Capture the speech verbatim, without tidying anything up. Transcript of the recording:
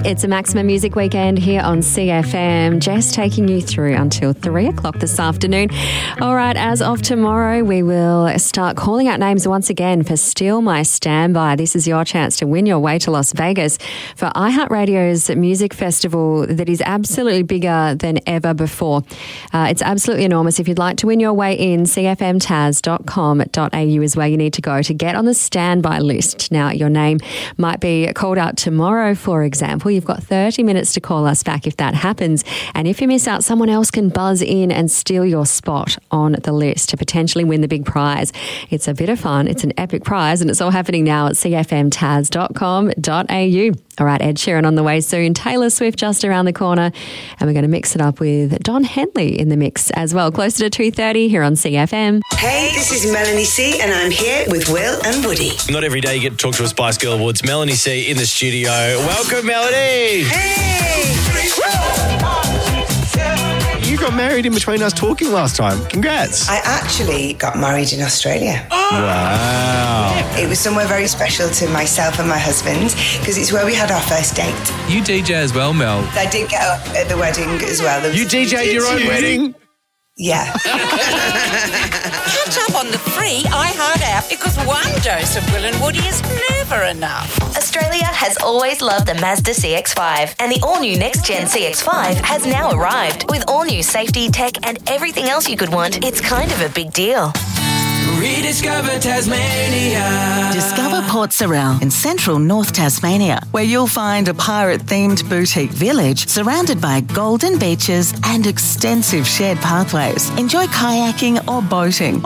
It's a Maximum Music Weekend here on C F M. Jess taking you through until three o'clock this afternoon. All right, as of tomorrow, we will start calling out names once again for Steal My Standby. This is your chance to win your way to Las Vegas for iHeartRadio's music festival that is absolutely bigger than ever before. Uh, it's absolutely enormous. If you'd like to win your way in, c f m taz dot com dot a u is where you need to go to get on the standby list. Now, your name might be called out tomorrow, for example. You've got thirty minutes to call us back if that happens. And if you miss out, someone else can buzz in and steal your spot on the list to potentially win the big prize. It's a bit of fun. It's an epic prize, and it's all happening now at c f m taz dot com dot a u. All right, Ed Sheeran on the way soon. Taylor Swift just around the corner. And we're going to mix it up with Don Henley in the mix as well. Closer to two thirty here on C F M. Hey, this is Melanie C, and I'm here with Will and Woody. Not every day you get to talk to a Spice Girl Awards. Melanie C in the studio. Welcome, Melanie. Hey! You got married in between us talking last time. Congrats. I actually got married in Australia. Wow. It was somewhere very special to myself and my husband because it's where we had our first date. You D J as well, Mel. I did get up at the wedding as well. There was- You D J'd your own Did you? wedding? Yeah. Catch up on the free iHeart app because one dose of Will and Woody is never enough. Australia has always loved the Mazda C X five, and the all-new next-gen C X five has now arrived. With all-new safety, tech and everything else you could want, it's kind of a big deal. Rediscover Tasmania. Discover Port Sorell in central North Tasmania, where you'll find a pirate-themed boutique village surrounded by golden beaches and extensive shared pathways. Enjoy kayaking or boating,